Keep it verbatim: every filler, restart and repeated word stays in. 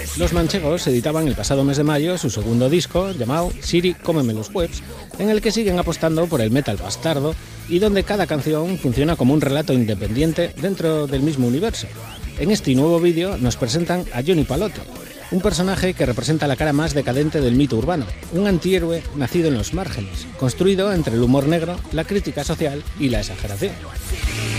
Los Manchegos editaban el pasado mes de mayo su segundo disco, llamado Siri, cómeme los webs, en el que siguen apostando por el metal bastardo y donde cada canción funciona como un relato independiente dentro del mismo universo. En este nuevo vídeo nos presentan a Johnny Palote, un personaje que representa la cara más decadente del mito urbano, un antihéroe nacido en los márgenes, construido entre el humor negro, la crítica social y la exageración.